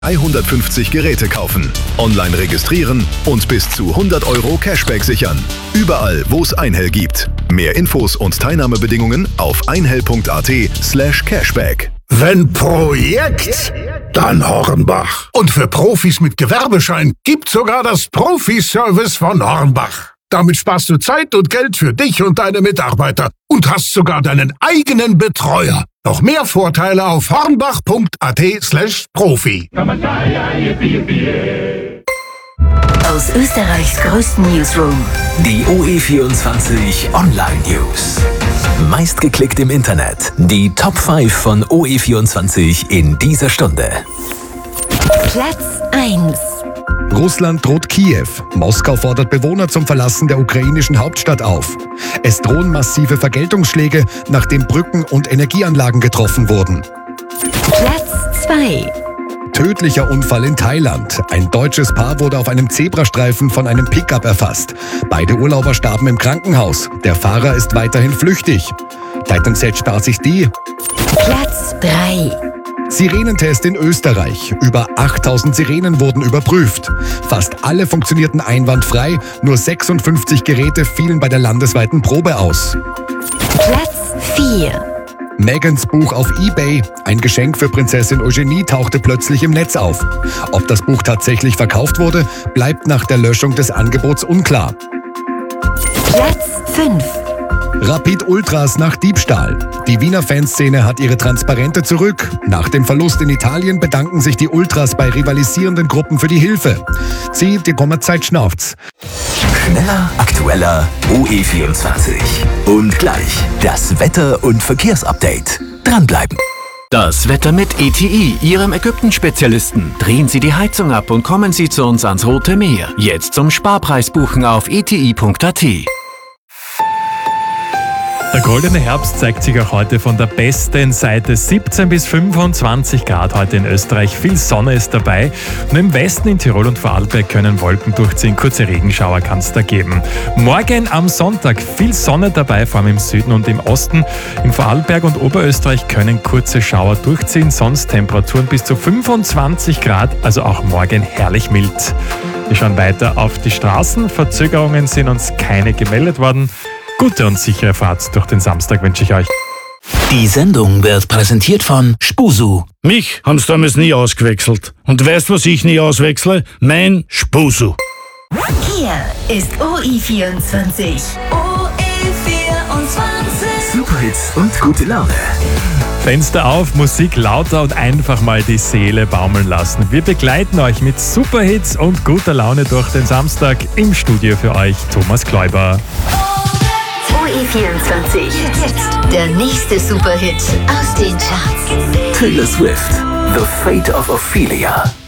150 Geräte kaufen, online registrieren und bis zu 100 € Cashback sichern. Überall, wo es Einhell gibt. Mehr Infos und Teilnahmebedingungen auf einhell.at/cashback. Wenn Projekt, dann Hornbach. Und für Profis mit Gewerbeschein gibt's sogar das Profi-Service von Hornbach. Damit sparst du Zeit und Geld für dich und deine Mitarbeiter und hast sogar deinen eigenen Betreuer. Noch mehr Vorteile auf hornbach.at/Profi. Aus Österreichs größten Newsroom. Die OE24 Online News. Meistgeklickt im Internet. Die Top 5 von OE24 in dieser Stunde. Platz 1. Russland droht Kiew. Moskau fordert Bewohner zum Verlassen der ukrainischen Hauptstadt auf. Es drohen massive Vergeltungsschläge, nachdem Brücken und Energieanlagen getroffen wurden. Platz 2. Tödlicher Unfall in Thailand. Ein deutsches Paar wurde auf einem Zebrastreifen von einem Pickup erfasst. Beide Urlauber starben im Krankenhaus. Der Fahrer ist weiterhin flüchtig. Titan spart sich die. Platz 3. Sirenentest in Österreich. Über 8000 Sirenen wurden überprüft. Fast alle funktionierten einwandfrei, nur 56 Geräte fielen bei der landesweiten Probe aus. Platz 4. Megans Buch auf eBay. Ein Geschenk für Prinzessin Eugenie tauchte plötzlich im Netz auf. Ob das Buch tatsächlich verkauft wurde, bleibt nach der Löschung des Angebots unklar. Platz 5. Rapid Ultras nach Diebstahl. Die Wiener Fanszene hat ihre Transparente zurück. Nach dem Verlust in Italien bedanken sich die Ultras bei rivalisierenden Gruppen für die Hilfe. Sie, die Kommerzeit schnauft's. Schneller, aktueller, OE24. Und gleich das Wetter- und Verkehrsupdate. Dranbleiben. Das Wetter mit ETI, Ihrem Ägypten-Spezialisten. Drehen Sie die Heizung ab und kommen Sie zu uns ans Rote Meer. Jetzt zum Sparpreis buchen auf eti.at. Der goldene Herbst zeigt sich auch heute von der besten Seite. 17 bis 25 Grad heute in Österreich. Viel Sonne ist dabei. Nur im Westen in Tirol und Vorarlberg können Wolken durchziehen. Kurze Regenschauer kann es da geben. Morgen am Sonntag viel Sonne dabei, vor allem im Süden und im Osten. In Vorarlberg und Oberösterreich können kurze Schauer durchziehen. Sonst Temperaturen bis zu 25 Grad, also auch morgen herrlich mild. Wir schauen weiter auf die Straßen. Verzögerungen sind uns keine gemeldet worden. Gute und sichere Fahrt durch den Samstag wünsche ich euch. Die Sendung wird präsentiert von Spusu. Mich haben sie damals nie ausgewechselt. Und weißt, was ich nie auswechsle? Mein Spusu. Hier ist OE24. OE24. Superhits und gute Laune. Fenster auf, Musik lauter und einfach mal die Seele baumeln lassen. Wir begleiten euch mit Superhits und guter Laune durch den Samstag. Im Studio für euch Thomas Kläuber. OE24. Jetzt der nächste Superhit aus den Charts. Taylor Swift, The Fate of Ophelia.